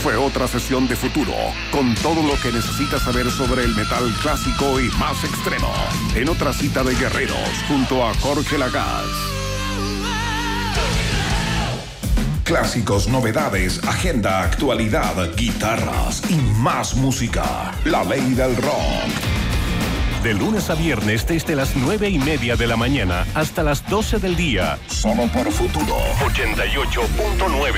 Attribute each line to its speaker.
Speaker 1: fue otra sesión de Futuro, con todo lo que necesitas saber sobre el metal clásico y más extremo. En otra cita de guerreros, junto a Jorge Lagas. Clásicos, novedades, agenda, actualidad, guitarras y más música. La ley del rock.
Speaker 2: De lunes a viernes desde las 9:30 de la mañana hasta las 12 del día.
Speaker 1: Solo por Futuro
Speaker 2: 88.9.